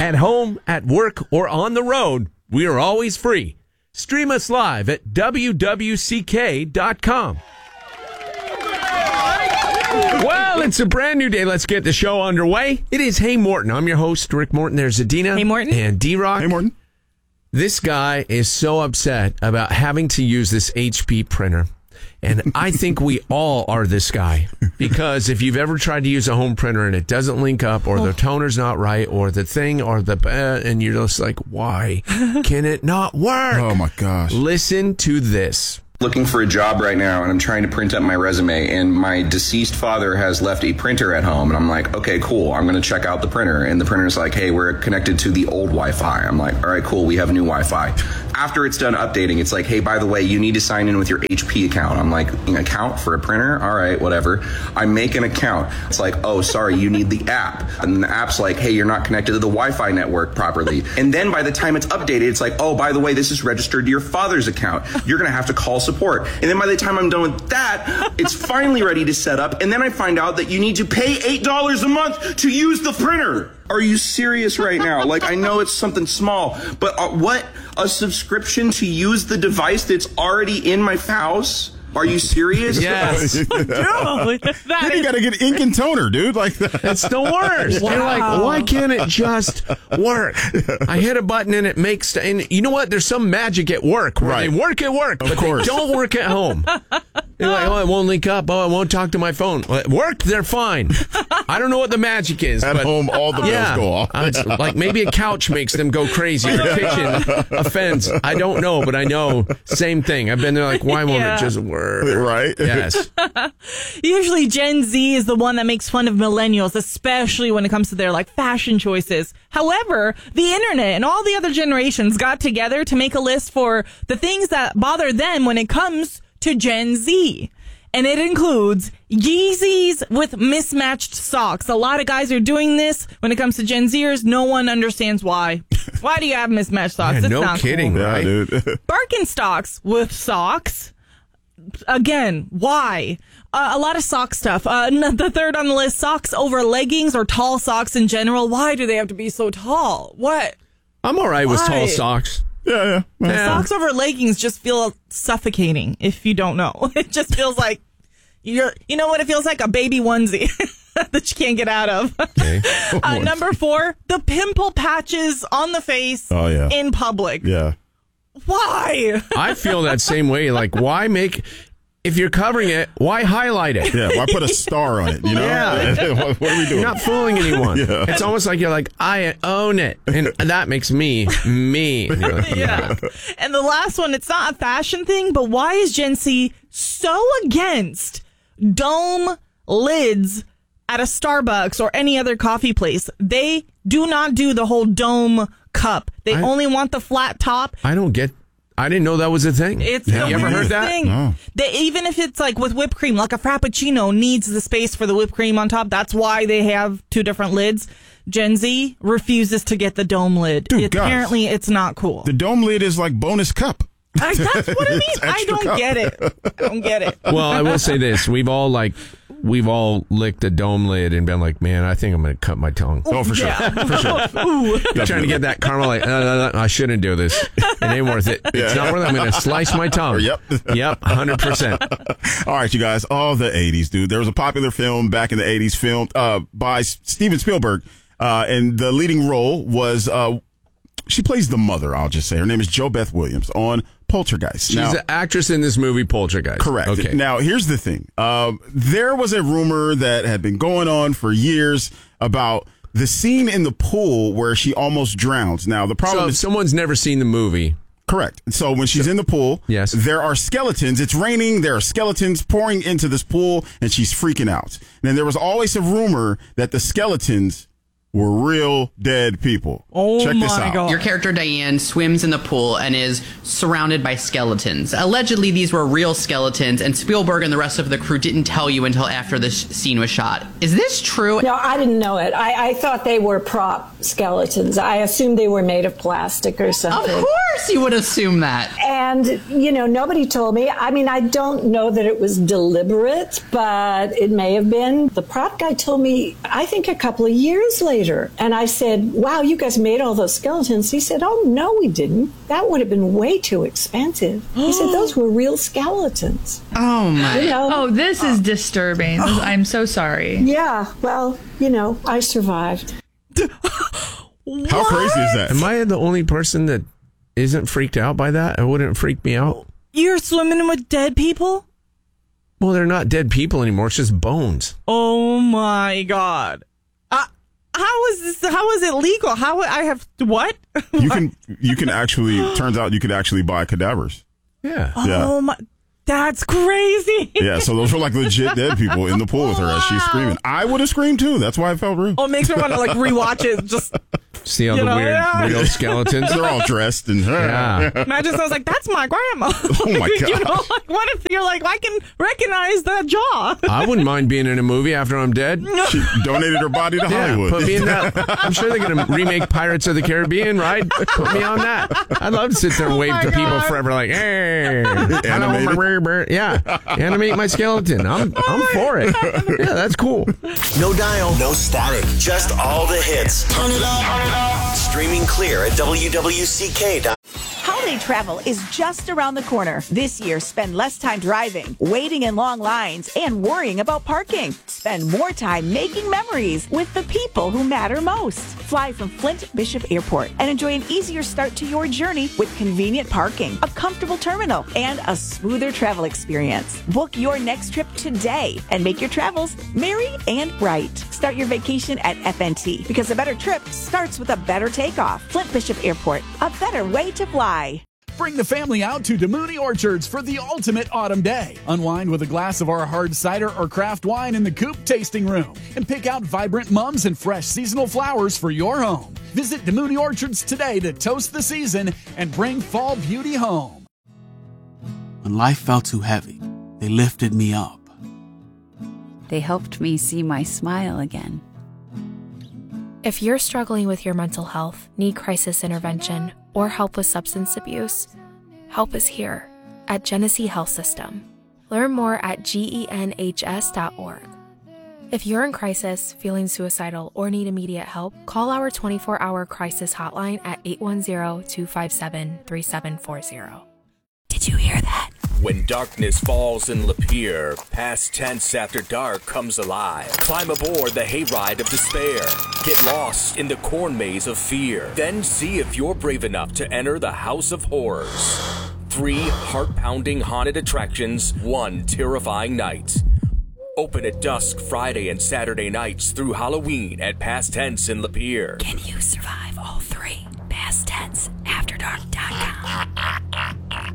At home, at work, or on the road, we are always free. Stream us live at wwck.com. Well, it's a brand new day. Let's get the show underway. It is Hey Morton. I'm your host, Rick Morton. There's Adina. Hey, Morton. And D-Rock. Hey, Morton. This guy is so upset about having to use this HP printer. And I think we all are this guy. Because if you've ever tried to use a home printer and it doesn't link up, or the toner's not right, or the thing, or the... and you're just like, why can it not work? Oh, my gosh. Listen to this. Looking for a job right now, and I'm trying to print up my resume, and my deceased father has left a printer at home, and I'm like, okay, cool, I'm going to check out the printer, and the printer's like, hey, we're connected to the old Wi-Fi. I'm like, all right, cool, we have new Wi-Fi. After it's done updating, it's like, hey, by the way, you need to sign in with your HP account. I'm like, an account for a printer? All right, whatever. I make an account. It's like, oh, sorry, you need the app. And the app's like, hey, you're not connected to the Wi-Fi network properly. And then by the time it's updated, it's like, oh, by the way, this is registered to your father's account. You're going to have to call support. And then by the time I'm done with that, it's finally ready to set up. And then I find out that you need to pay $8 a month to use the printer. Are you serious right now? Like, I know it's something small, but what? A subscription to use the device that's already in my house? Are you serious? Yes. Dude, Then you got to get ink and toner, dude. Like that. It's the worst. Wow. You're like, why can't it just work? I hit a button and it makes... And you know what? There's some magic at work. Where Right. They work at work, but course. they don't work at home. You're like, oh, it won't link up. Oh, I won't talk to my phone. Well, at work, they're fine. I don't know what the magic is. At but home, all the bells go off. It's like maybe a couch makes them go crazy. Or a kitchen, a fence. I don't know, but I know. Same thing. I've been there like, why won't it just work? Right? Yes. Usually Gen Z is the one that makes fun of millennials, especially when it comes to their like fashion choices. However, the internet and all the other generations got together to make a list for the things that bother them when it comes to Gen Z. And it includes Yeezys with mismatched socks. A lot of guys are doing this when it comes to Gen Zers. No one understands why. Why do you have mismatched socks? Yeah, It's no not kidding, cool. Yeah, right? dude. Birkenstocks with socks. Again, why? A lot of sock stuff. The third on the list, socks over leggings or tall socks in general. Why do they have to be so tall? What? I'm all right with Why? tall socks. Yeah. Socks over leggings just feel suffocating if you don't know. It just feels like you know what it feels like? A baby onesie that you can't get out of. Okay. Number 4, the pimple patches on the face in public. Yeah. Why? I feel that same way. Like, why make... If you're covering it, why highlight it? Yeah, why put a star on it, you know? Yeah. What are we doing? You're not fooling anyone. Yeah. It's almost like you're like, I own it. And that makes me. And you're like, Yeah. And the last one, it's not a fashion thing, but why is Gen Z so against dome lids at a Starbucks or any other coffee place? They do not do the whole dome cup. They only want the flat top. I didn't know that was a thing. It's Have the you ever heard weirdest that? thing. No. Even if it's like with whipped cream, like a Frappuccino needs the space for the whipped cream on top. That's why they have 2 different lids. Gen Z refuses to get the dome lid. Dude, guys, apparently, it's not cool. The dome lid is like bonus cup. That's what I mean. It's I extra don't cup. get it. I don't get it. Well, I will say this. We've all licked the dome lid and been like, man, I think I'm going to cut my tongue. Oh, for sure. Yeah. For sure. Ooh. You're trying to get that caramel, like, I shouldn't do this. It ain't worth it. It's not worth it. I'm going to slice my tongue. Yep. Yep, 100%. All right, you guys. All the 80s, dude. There was a popular film back in the 80s filmed by Steven Spielberg. And the leading role was, she plays the mother, I'll just say. Her name is JoBeth Williams on Poltergeist. She's the actress in this movie, Poltergeist. Correct. Okay. Now, here's the thing. There was a rumor that had been going on for years about the scene in the pool where she almost drowns. Now, the problem So if is... someone's never seen the movie... Correct. So when she's in the pool, yes, there are skeletons. It's raining. There are skeletons pouring into this pool, and she's freaking out. And then there was always a rumor that the skeletons were real dead people. Oh, check this my out. God. Your character Diane swims in the pool and is surrounded by skeletons. Allegedly, these were real skeletons, and Spielberg and the rest of the crew didn't tell you until after this scene was shot. Is this true? No, I didn't know it. I thought they were prop skeletons. I assumed they were made of plastic or something. Of course you would assume that. And, you know, nobody told me. I mean, I don't know that it was deliberate, but it may have been. The prop guy told me, I think a couple of years later. later. And I said, wow, you guys made all those skeletons. He said, oh, no, we didn't. That would have been way too expensive. He said, those were real skeletons. Oh, my. You know? Oh, this is disturbing. I'm so sorry. Yeah, well, I survived. How crazy is that? Am I the only person that isn't freaked out by that? It wouldn't freak me out. You're swimming with dead people? Well, they're not dead people anymore. It's just bones. Oh my God. How is this? How is it legal? How I have what? You can actually, turns out you could actually buy cadavers. Yeah. Oh my, that's crazy. Yeah, so those were like legit dead people in the pool with her as she's screaming. I would have screamed too. That's why I felt real. Oh, it makes me want to like rewatch it. Just see all the weird real skeletons. They're all dressed and imagine someone's like, that's my grandma. Oh my God. Like what if you're like, I can recognize that jaw. I wouldn't mind being in a movie after I'm dead. She donated her body to Hollywood. Put me in that. I'm sure they're going to remake Pirates of the Caribbean, right? Put me on that. I'd love to sit there and wave to people forever like, hey. Animated. Yeah. Animate my skeleton. I'm for it. Yeah, that's cool. No dial, no static, just all the hits. Turn it up. Streaming clear at WWCK. Holiday travel is just around the corner. This year, spend less time driving, waiting in long lines, and worrying about parking. Spend more time making memories with the people who matter most. Fly from Flint Bishop Airport and enjoy an easier start to your journey with convenient parking, a comfortable terminal, and a smoother travel experience. Book your next trip today and make your travels merry and bright. Start your vacation at FNT because a better trip starts with a better takeoff. Flint Bishop Airport, a better way to fly. Bring the family out to DeMooney Orchards for the ultimate autumn day. Unwind with a glass of our hard cider or craft wine in the Coop Tasting Room and pick out vibrant mums and fresh seasonal flowers for your home. Visit DeMooney Orchards today to toast the season and bring fall beauty home. When life felt too heavy, they lifted me up. They helped me see my smile again. If you're struggling with your mental health, need crisis intervention, or help with substance abuse, help is here at Genesee Health System. Learn more at genhs.org. If you're in crisis, feeling suicidal, or need immediate help, call our 24-hour crisis hotline at 810-257-3740. Did you hear that? When darkness falls in Lapeer, past tense after dark comes alive. Climb aboard the hayride of despair. Get lost in the corn maze of fear. Then see if you're brave enough to enter the House of Horrors. 3 heart-pounding haunted attractions, 1 terrifying night. Open at dusk Friday and Saturday nights through Halloween at Past Tense in Lapeer. Can you survive all 3? PastTenseAfterDark.com.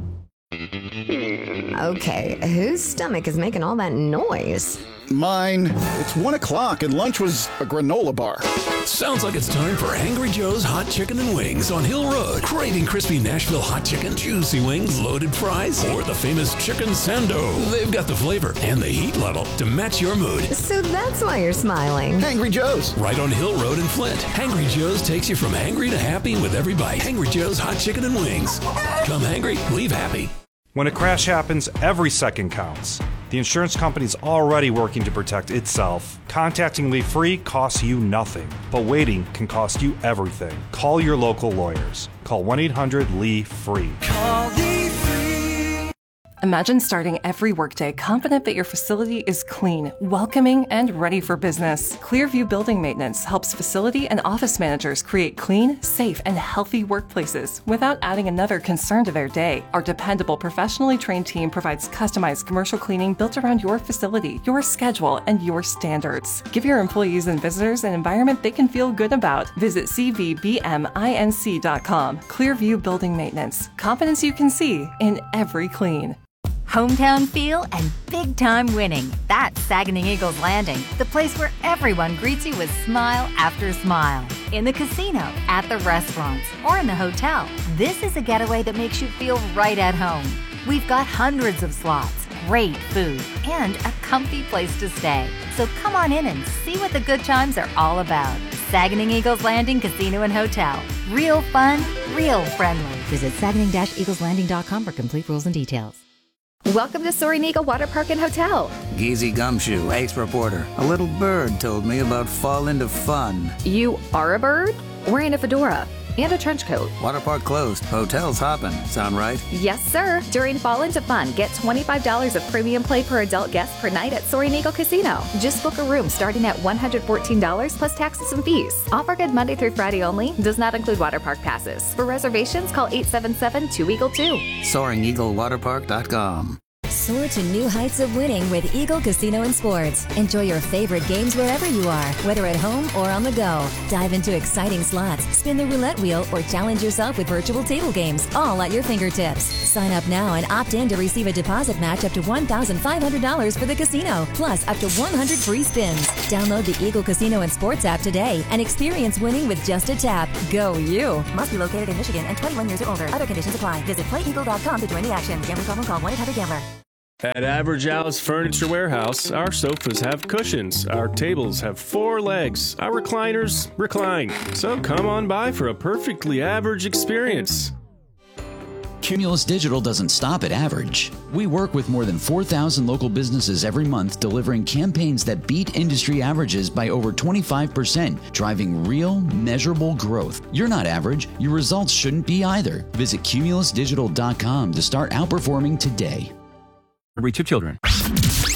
Okay, whose stomach is making all that noise? Mine. It's 1 o'clock and lunch was a granola bar. Sounds like it's time for Angry Joe's Hot Chicken and Wings on Hill Road. Craving crispy Nashville hot chicken, juicy wings, loaded fries, or the famous chicken sando. They've got the flavor and the heat level to match your mood. So that's why you're smiling. Angry Joe's. Right on Hill Road in Flint. Angry Joe's takes you from hangry to happy with every bite. Angry Joe's Hot Chicken and Wings. Come hangry, leave happy. When a crash happens, every second counts. The insurance company's already working to protect itself. Contacting Lee Free costs you nothing, but waiting can cost you everything. Call your local lawyers. Call 1-800-LEE-FREE. Call Lee Free. Imagine starting every workday confident that your facility is clean, welcoming, and ready for business. Clearview Building Maintenance helps facility and office managers create clean, safe, and healthy workplaces without adding another concern to their day. Our dependable, professionally trained team provides customized commercial cleaning built around your facility, your schedule, and your standards. Give your employees and visitors an environment they can feel good about. Visit cvbminc.com. Clearview Building Maintenance. Confidence you can see in every clean. Hometown feel and big-time winning. That's Saguenay Eagles Landing, the place where everyone greets you with smile after smile. In the casino, at the restaurants, or in the hotel, this is a getaway that makes you feel right at home. We've got hundreds of slots, great food, and a comfy place to stay. So come on in and see what the good times are all about. Saguenay Eagles Landing Casino and Hotel. Real fun, real friendly. Visit Saguenay-EaglesLanding.com for complete rules and details. Welcome to Soaring Eagle Water Park and Hotel. Geezy Gumshoe, ace reporter. A little bird told me about Fall Into Fun. You are a bird? Wearing a fedora and a trench coat. Water park closed. Hotel's hopping. Sound right? Yes, sir. During Fall Into Fun, get $25 of premium play per adult guest per night at Soaring Eagle Casino. Just book a room starting at $114 plus taxes and fees. Offer good Monday through Friday only. Does not include water park passes. For reservations, call 877-2EAGLE-2. SoaringEagleWaterPark.com. Soar to new heights of winning with Eagle Casino and Sports. Enjoy your favorite games wherever you are, whether at home or on the go. Dive into exciting slots, spin the roulette wheel, or challenge yourself with virtual table games, all at your fingertips. Sign up now and opt in to receive a deposit match up to $1,500 for the casino, plus up to 100 free spins. Download the Eagle Casino and Sports app today and experience winning with just a tap. Go you! Must be located in Michigan and 21 years or older. Other conditions apply. Visit playeagle.com to join the action. Gambling problem? Call 1-800-GAMBLER. At Average Al's Furniture Warehouse, our sofas have cushions, our tables have 4 legs, our recliners recline. So come on by for a perfectly average experience. Cumulus Digital doesn't stop at average. We work with more than 4,000 local businesses every month, delivering campaigns that beat industry averages by over 25%, driving real, measurable growth. You're not average. Your results shouldn't be either. Visit cumulusdigital.com to start outperforming today. Reach your children.